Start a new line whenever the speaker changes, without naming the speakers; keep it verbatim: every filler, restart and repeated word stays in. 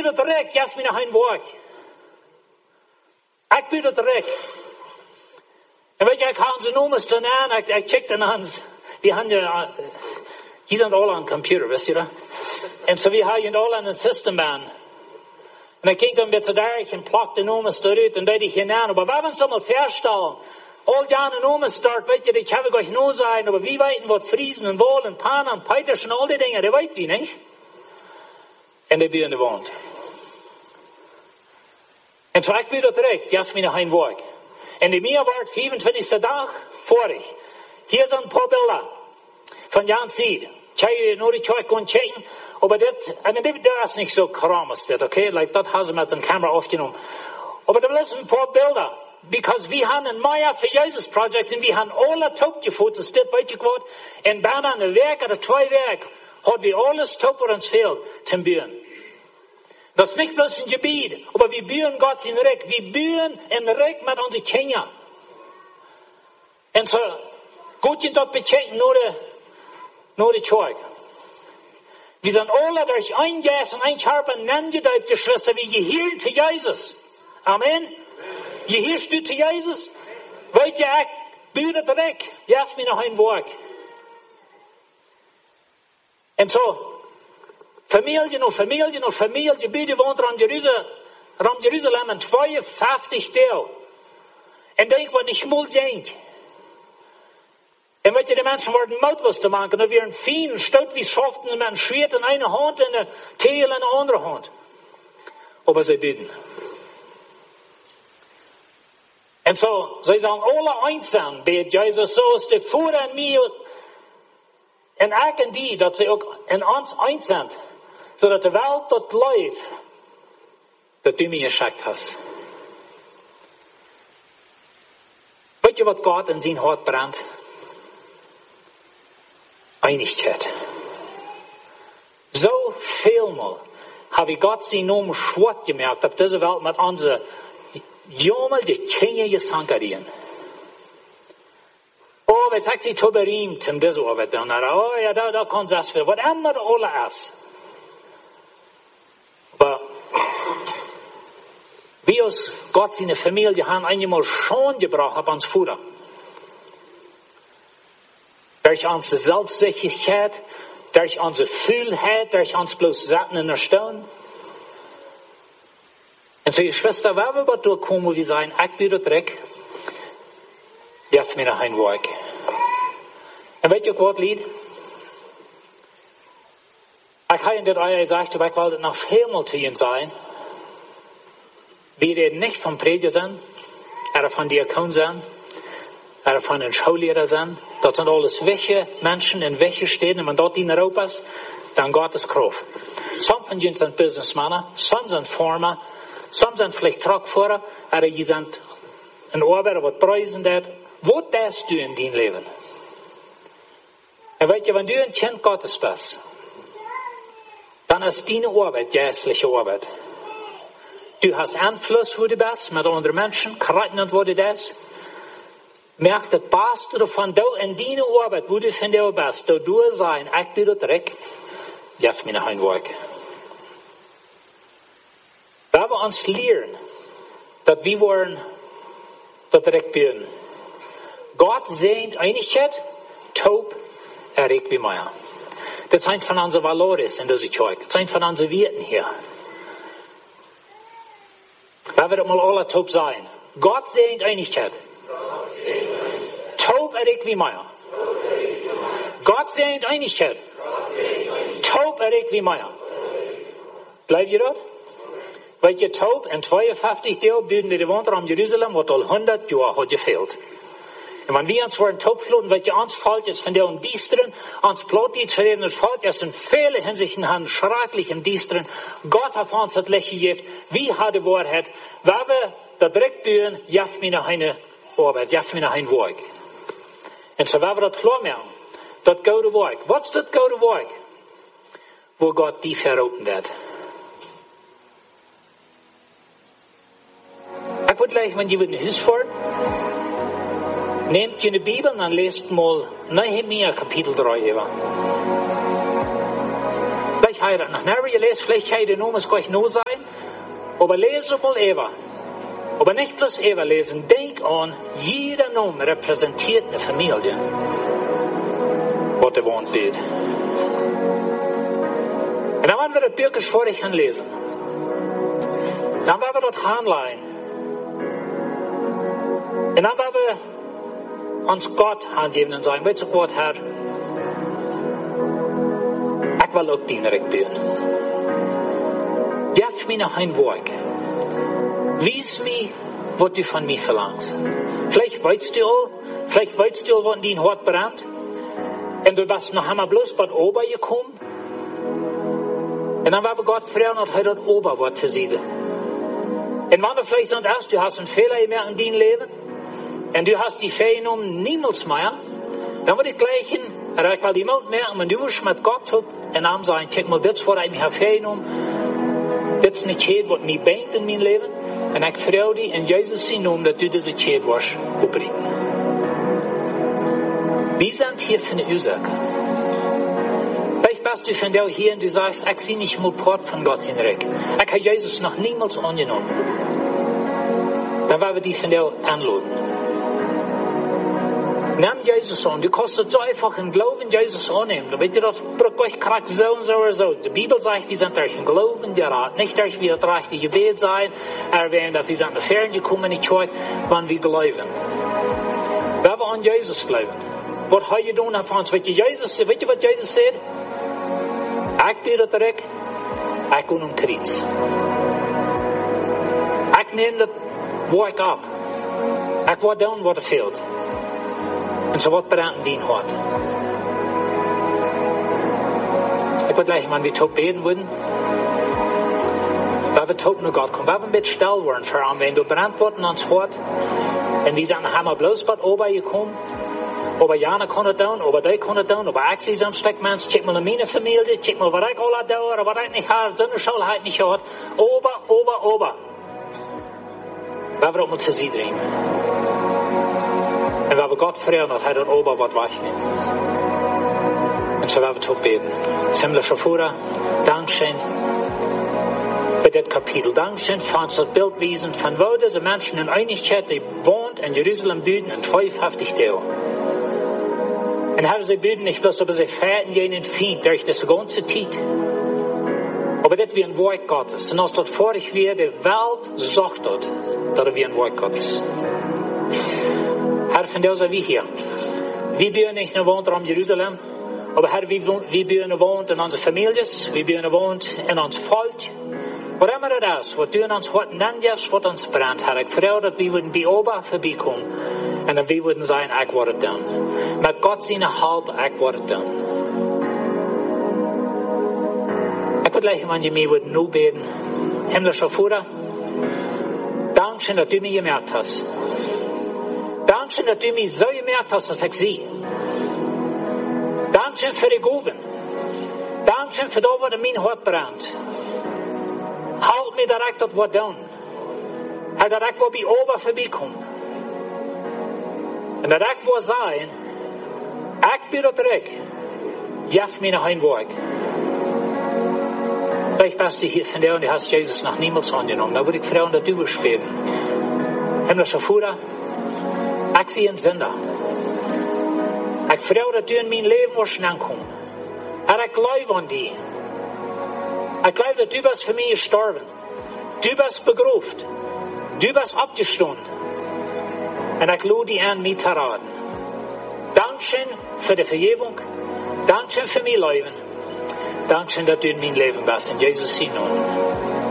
bied het terug, geef me nog een woord. Ik bied het terug. En weet je, ik ga onze nummers dan aan, ik, ik check dan aan. Die hebben ja, die zijn alle aan de computer, wist je dat? En zo, we hebben alle aan het systeem aan. En ik kijk dan weer terug en plak de nummers eruit en deed ik hinein. Maar we hebben het allemaal verstellen. Al jaren nummers dort, weet je, die hebben gleich nur sein, maar wie weten wat Friesen en Wohl en Pan en Peiters en al die dingen, die weten wie niet. En die bieden de woont. En zo ik weer terug, geef me nog een woord. En die meer wordt vierentwintigste dag vorig. Hier zijn een paar beelden van Jan Sied. Tjej, nu die tjej kon checken. Aber dit, I mean, dit is niet zo kramis, dit, okay? Like, dat hebben ze met zijn camera aufgenommen. Aber er is een paar beelden. Because we hebben een Maya voor Jezus project en we hebben alle topgevoerd, is dit weet je wat? En bijna een week of twee weken hadden we alles top voor ons veel te bouwen. Dat is niet bloß een gebied, maar we bouwen Gott in Rijk. We bouwen een Rijk met onze kinderen. En zo, goed je dat betekent naar de, naar de kerk. We zijn alle durch ein Geist und ein Körper nangedeupt, Geschwister, wie geheilt zu Jesus. Amen. Gehirst du zu Jesus? Weet je, ik buur het weg. Geef me nog een woord. En zo, familie nog familie nog familie, bieden woont rond Jeruzalem, rond Jeruzalem en tweeënvijftig deel. En denk wat niet moeilijk denk. En weet je, die mensen worden moedloos te maken. Dan weer een fien, stoot wie schoften en men schreeuwt in een hand en een teel in de andere hand. Maar ze bidden. En zo, zij zijn alle einzaam bij Jezus, zoals de Vader en mij. En ik en die, dat ze ook in ons eins zijn. Zodat de wereld tot leeft, dat du mij geschickt hast. Weet je wat Gott in zijn hart brandt? Einigkeit. So vielmal habe ich Gott sein Namen schwach gemerkt auf dieser Welt mit unseren Jammer die Kinder gesankarieren. Oh, wat heb je toch bereimd in deze Arbeit dan? Oh ja, da, da kan das für, wat immer alle ist. Aber wie uns Gott seine Familie haben einmal schon gebracht auf uns Vater. Durch unsere Selbstsicherheit, durch unsere Fühlheit, durch uns bloß Sachen in der Stirn. Und so, Schwester, wenn wir aber durchkommen, wie sein, ich bin zurück, gebt mir noch ein Wort. Und weet je ook wat, Lied? Ich habe in der Reihe gesagt, aber ich wollte noch vielmal zu Ihnen sein. Wir reden nicht vom Prediger sein, oder von Diakon sein, oder von den Schullehrer sein. Das sind alles welche Menschen in welche Städten, wenn man dort in Europa ist, dann Gottes Kraft. Some von ihnen sind Businessmänner, some sind Farmer, some sind vielleicht Truckfahrer, oder die sind ein Arbeiter, was preisen das. Was darfst du in dein Leben? Und weet je, wenn du ein Kind Gottes bist, dann ist deine Arbeit geistliche Arbeit. Du hast Einfluss, wo du bist, mit anderen Menschen, kreiden, wo du bist. Merk das Beste davon, du in deine Arbeit, wo du von dir bist, du du sein, ich bin dort direkt, gib mir noch ein Wort. Wenn wir uns lernen, dass wir wollen, dort direkt bin. Gott sehnt Einigkeit, taub, erregt wie Meier. Das sind von unseren Valores in dieser Kirche. Das sind von unseren Werten hier. Da wird mal alle taub sein. Gott sehnt Einigkeit. Taub erregt wie Meier. Gott sehnt Einigkeit. Taub erregt wie Meier. Bleibt ihr dort? Weil ihr taub in zweiundfünfzig Jahren bilden die Wohnter um Jerusalem, was al hundert Jahre hat gefehlt. Und wenn wir uns worden taubfloten, weil ihr uns falsch ist von der und Diesteren, uns plötzlich zu reden, es falsch ist in vielen Hinsichten haben, schrecklich in Diesteren. Gott hat uns das Lächeln gegeben, wie hat die Wahrheit, wenn wir da direkt bühen, jaft mir noch eine Arbeit, jaft mir noch ein Werk. Und so, wenn wir das klar machen, das gute Werk, was ist das gute Werk? Wo Gott die verraten hat. Ich würde gleich, wenn ihr in den Haus fahren, nehmt ihr eine Bibel und dann lest mal Nehemia Kapitel drei über. gleich heiraten. Nach Nerven, ihr lest, vielleicht heiraten, nur muss gleich nur sein. Aber lese mal Eva. Aber nicht bloß Eva lesen. Denk an, jeder Name repräsentiert eine Familie. Was er wohnt wird. Und dann werden wir das Bücher vor euch lesen. Dann werden wir dort anleihen. Und dann werden wir uns Gott angeben und sagen, weißt du Gott, Herr, ich will auch dienerig werden. Gib mir noch ein Wort. Wies mir, was du von mir verlangst. Vielleicht weißt du all, vielleicht weißt du all, was in dein Hart brennt. Und du bist noch einmal bloß bei Ober gekommen. Und dann werden wir Gott fragen, ob er dort Ober was zu sehen. Und wenn du vielleicht sagst, erst, du hast einen Fehler gemerkt in deinem Leben, und du hast die Fee genommen, niemals mehr, dann würde ich gleich hin, ich will die Mut merken, wenn du es mit Gott tust, und dann sagen, check mal, das war ich habe Fee genommen, das ist nicht Schäd, was mich bringt in mein Leben, und ich freue dich in Jesus Namen, dass du diese Schäd wirst aufbringen. Wir sind hier für eine Ursache. Vielleicht bist du von dir hier und du sagst, ich sehe nicht mal Port von Gott in Reck. Ich habe Jesus noch niemals angenommen. Dann werden wir dich von dir anladen. Nimm Jesus an. Du kannst es so einfach im Glauben Jesus annehmen. Du weißt, das braucht gerade so und so oder so. Die Bibel sagt, wir sind durch den Glauben der Rat. Nicht durch wie das richtige Gebet sein. Erwähnen, dass wir sind nach Ferien gekommen in die Kirche, wann wir glauben. Wenn wir an Jesus glauben. Was hat er getan für uns? Weißt du, Jesus, weißt du, was Jesus sagt? Ich bin das Reck. Ich gehe um Kreuz. Ich nehme das Werk ab. Ich will tun, was er fehlt. Und so wird brennt in dein Hart. Ich würde gleich mal, wie wir beten würden. Weil wir tot nur Gott kommen. Weil wir ein bisschen still werden für ihn. Wenn du brennt wird in uns Hart. Und wir sind noch einmal bloß bei oben gekommen. Aber Jana kann es tun, aber die kann es tun, aber ich sehe so ein Stück Mensch, check mal in meine Familie, check mal, was ich alle tue, oder was ich nicht habe, so eine Schule halt nicht hat. Ober, ober, ober. Weil wir auch mal zu sie drehen. Und weil wir Gott fragen, dass er dann ober was wegnimmt. Und so werden wir tot beten. Himmlischer Vater, Dankeschön für das Kapitel. Dankeschön für uns das Bildwesen von wo diese Menschen in Einigkeit, die wohnt in Jerusalem büden und fünfhaftig Tage. Und Herr, sie büden nicht bloß, aber sie fährten jenen Feind durch das ganze Zeit. Aber das wie ein Wort Gottes. Und als das vorig wir, die Welt sagt dort, dass wie ein Wort Gottes. Herr, von dir sind wir hier. Wir büden nicht nur wohnt in Jerusalem, aber Herr, wir büden wohnt in unsere Familien, wir büden wohnt in uns Volk. Was immer das ist, was du in uns heute nennst, was uns brennt, Herr, ich freue, dass wir würden bei oben vorbeikommen und dass wir würden sagen, ich werde dann. Mit Gott seine Halb, ich werde dann. Ich würde gleich mal mir würden nur beten. Himmlischer Vater, Dankeschön, dass du mich gemerkt hast. Dankeschön, dass du mich so gemerkt hast, dass ich sehe. Dankeschön für die Gaben. Dankeschön für das, was in mein Hart brennt. Halt mir direkt das Wort down. Herr, direkt wo wir oben vorbeikommen. Und direkt wo sein, ich bin das Reck. Gib mir noch ein Wort. Vielleicht bist du hier von dir und du hast Jesus noch niemals angenommen. Da würde ich fragen, dass du wirst beten. Himmlischer Vater, ich sehe einen Sünder. Ich frage, dass du in mein Leben wirst ankommen. Herr, ich glaube an dich. Ich glaube, dass du bist für mich gestorben. Du bist begruft. Du bist abgestanden. Und ich lade dich an, mich zu raten. Dankeschön für die Vergebung. Dankeschön für mein Leben. Dankeschön, dass du in mein Leben bist. In Jesus' Namen.